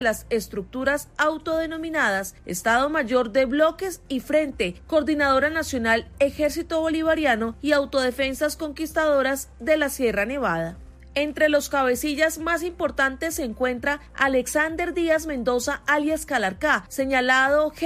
las estructuras autodenominadas Estado Mayor de Bloques y Frente, Coordinadora Nacional Ejército Bolivariano y Autodefensas Conquistadoras de la Sierra Nevada. Entre los cabecillas más importantes se encuentra Alexander Díaz Mendoza alias Calarcá, señalado